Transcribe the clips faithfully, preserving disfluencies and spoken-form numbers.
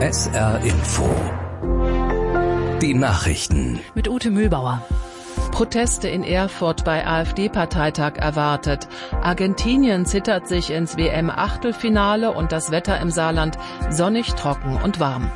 S R Info. Die Nachrichten. Mit Ute Mühlbauer. Proteste in Erfurt bei AfD-Parteitag erwartet. Argentinien zittert sich ins W M-Achtelfinale und das Wetter im Saarland sonnig, trocken und warm.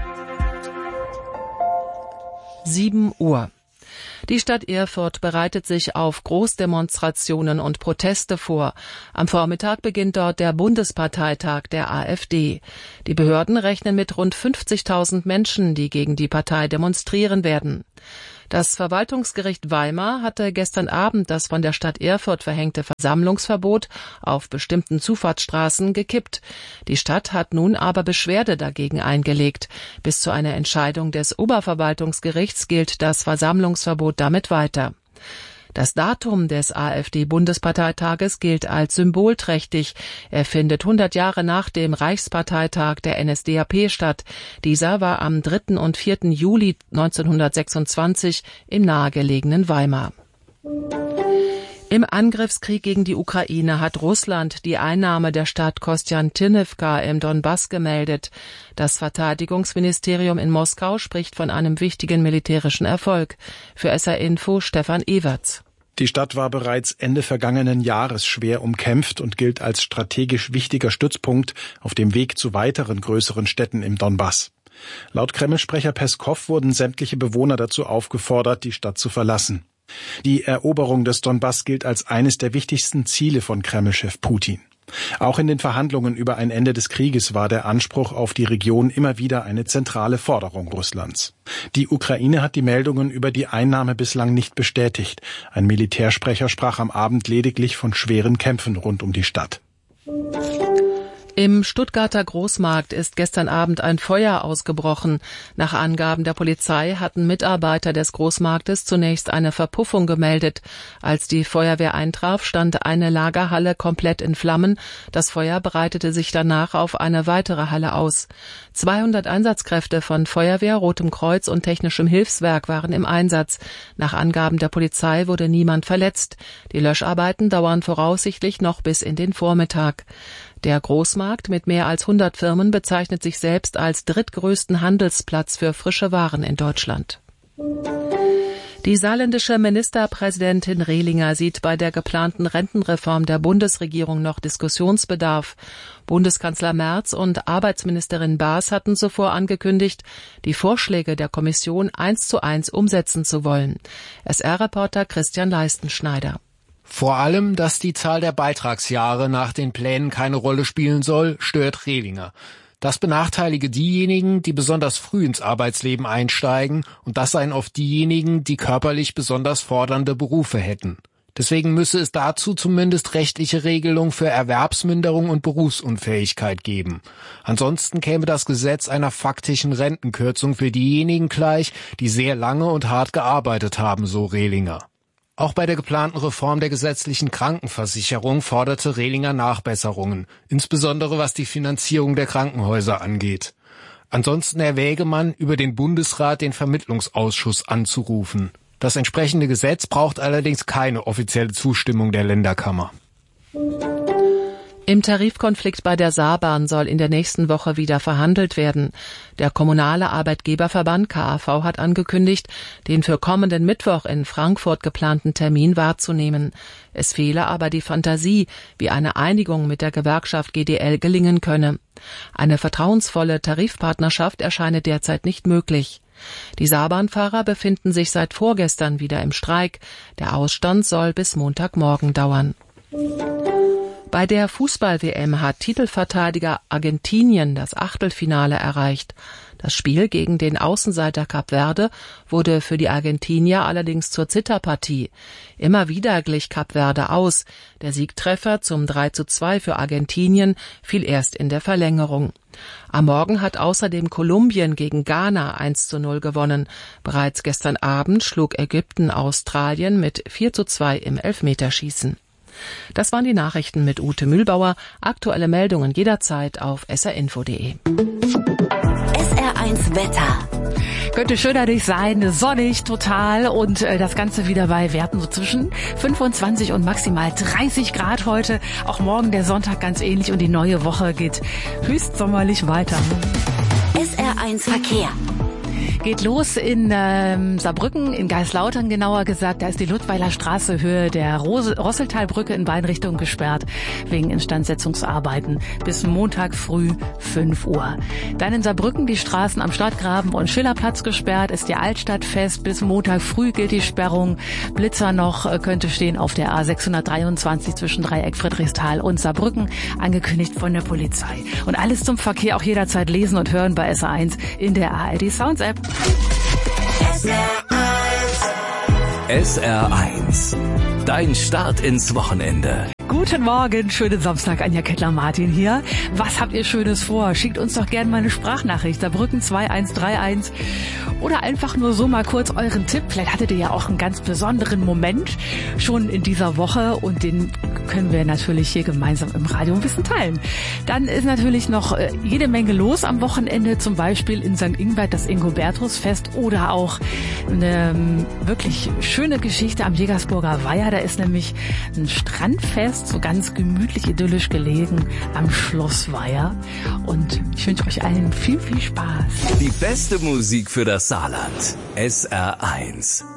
sieben Uhr. Die Stadt Erfurt bereitet sich auf Großdemonstrationen und Proteste vor. Am Vormittag beginnt dort der Bundesparteitag der AfD. Die Behörden rechnen mit rund fünfzigtausend Menschen, die gegen die Partei demonstrieren werden. Das Verwaltungsgericht Weimar hatte gestern Abend das von der Stadt Erfurt verhängte Versammlungsverbot auf bestimmten Zufahrtsstraßen gekippt. Die Stadt hat nun aber Beschwerde dagegen eingelegt. Bis zu einer Entscheidung des Oberverwaltungsgerichts gilt das Versammlungsverbot damit weiter. Das Datum des AfD-Bundesparteitages gilt als symbolträchtig. Er findet hundert Jahre nach dem Reichsparteitag der N S D A P statt. Dieser war am dritten und vierten Juli neunzehnhundertsechsundzwanzig im nahegelegenen Weimar. Im Angriffskrieg gegen die Ukraine hat Russland die Einnahme der Stadt Kostjantinivka im Donbass gemeldet. Das Verteidigungsministerium in Moskau spricht von einem wichtigen militärischen Erfolg. Für S R Info Stefan Ewerts. Die Stadt war bereits Ende vergangenen Jahres schwer umkämpft und gilt als strategisch wichtiger Stützpunkt auf dem Weg zu weiteren größeren Städten im Donbass. Laut Kreml-Sprecher Peskow wurden sämtliche Bewohner dazu aufgefordert, die Stadt zu verlassen. Die Eroberung des Donbass gilt als eines der wichtigsten Ziele von Kreml-Chef Putin. Auch in den Verhandlungen über ein Ende des Krieges war der Anspruch auf die Region immer wieder eine zentrale Forderung Russlands. Die Ukraine hat die Meldungen über die Einnahme bislang nicht bestätigt. Ein Militärsprecher sprach am Abend lediglich von schweren Kämpfen rund um die Stadt. Im Stuttgarter Großmarkt ist gestern Abend ein Feuer ausgebrochen. Nach Angaben der Polizei hatten Mitarbeiter des Großmarktes zunächst eine Verpuffung gemeldet. Als die Feuerwehr eintraf, stand eine Lagerhalle komplett in Flammen. Das Feuer breitete sich danach auf eine weitere Halle aus. zweihundert Einsatzkräfte von Feuerwehr, Rotem Kreuz und Technischem Hilfswerk waren im Einsatz. Nach Angaben der Polizei wurde niemand verletzt. Die Löscharbeiten dauern voraussichtlich noch bis in den Vormittag. Der Großmarkt mit mehr als hundert Firmen bezeichnet sich selbst als drittgrößten Handelsplatz für frische Waren in Deutschland. Die saarländische Ministerpräsidentin Rehlinger sieht bei der geplanten Rentenreform der Bundesregierung noch Diskussionsbedarf. Bundeskanzler Merz und Arbeitsministerin Baas hatten zuvor angekündigt, die Vorschläge der Kommission eins zu eins umsetzen zu wollen. S R-Reporter Christian Leistenschneider. Vor allem, dass die Zahl der Beitragsjahre nach den Plänen keine Rolle spielen soll, stört Rehlinger. Das benachteilige diejenigen, die besonders früh ins Arbeitsleben einsteigen, und das seien oft diejenigen, die körperlich besonders fordernde Berufe hätten. Deswegen müsse es dazu zumindest rechtliche Regelungen für Erwerbsminderung und Berufsunfähigkeit geben. Ansonsten käme das Gesetz einer faktischen Rentenkürzung für diejenigen gleich, die sehr lange und hart gearbeitet haben, so Rehlinger. Auch bei der geplanten Reform der gesetzlichen Krankenversicherung forderte Rehlinger Nachbesserungen, insbesondere was die Finanzierung der Krankenhäuser angeht. Ansonsten erwäge man, über den Bundesrat den Vermittlungsausschuss anzurufen. Das entsprechende Gesetz braucht allerdings keine offizielle Zustimmung der Länderkammer. Im Tarifkonflikt bei der Saarbahn soll in der nächsten Woche wieder verhandelt werden. Der kommunale Arbeitgeberverband K A V hat angekündigt, den für kommenden Mittwoch in Frankfurt geplanten Termin wahrzunehmen. Es fehle aber die Fantasie, wie eine Einigung mit der Gewerkschaft G D L gelingen könne. Eine vertrauensvolle Tarifpartnerschaft erscheine derzeit nicht möglich. Die Saarbahnfahrer befinden sich seit vorgestern wieder im Streik. Der Ausstand soll bis Montagmorgen dauern. Bei der Fußball-W M hat Titelverteidiger Argentinien das Achtelfinale erreicht. Das Spiel gegen den Außenseiter Kap Verde wurde für die Argentinier allerdings zur Zitterpartie. Immer wieder glich Kap Verde aus. Der Siegtreffer zum drei zu zwei für Argentinien fiel erst in der Verlängerung. Am Morgen hat außerdem Kolumbien gegen Ghana eins zu null gewonnen. Bereits gestern Abend schlug Ägypten Australien mit vier zu zwei im Elfmeterschießen. Das waren die Nachrichten mit Ute Mühlbauer. Aktuelle Meldungen jederzeit auf s r info punkt d e. S R eins Wetter. Könnte schöner nicht sein, sonnig total und äh, das Ganze wieder bei Werten so zwischen fünfundzwanzig und maximal dreißig Grad heute. Auch morgen der Sonntag ganz ähnlich und die neue Woche geht höchst sommerlich weiter. S R eins Verkehr. Geht los in ähm, Saarbrücken, in Geislautern genauer gesagt. Da ist die Ludweiler Straße Höhe der Rose- Rosseltalbrücke in beiden Richtungen gesperrt wegen Instandsetzungsarbeiten bis Montag früh fünf Uhr. Dann in Saarbrücken die Straßen am Stadtgraben und Schillerplatz gesperrt, ist die Altstadt fest. Bis Montag früh gilt die Sperrung. Blitzer noch äh, könnte stehen auf der A sechshundertdreiundzwanzig zwischen Dreieck Friedrichsthal und Saarbrücken, angekündigt von der Polizei. Und alles zum Verkehr auch jederzeit lesen und hören bei S R eins in der A R D Sounds App. S R eins. S R eins. Dein Start ins Wochenende. Guten Morgen, schönen Samstag, Anja Kettler-Martin hier. Was habt ihr Schönes vor? Schickt uns doch gerne mal eine Sprachnachricht, Saarbrücken zwei eins drei eins oder einfach nur so mal kurz euren Tipp. Vielleicht hattet ihr ja auch einen ganz besonderen Moment schon in dieser Woche und den können wir natürlich hier gemeinsam im Radio ein bisschen teilen. Dann ist natürlich noch jede Menge los am Wochenende, zum Beispiel in Sankt Ingbert das Ingobertusfest oder auch eine wirklich schöne Geschichte am Jägersburger Weiher. Da ist nämlich ein Strandfest, so ganz gemütlich, idyllisch gelegen am Schloss Weiher. Und ich wünsche euch allen viel, viel Spaß. Die beste Musik für das Saarland. S R eins.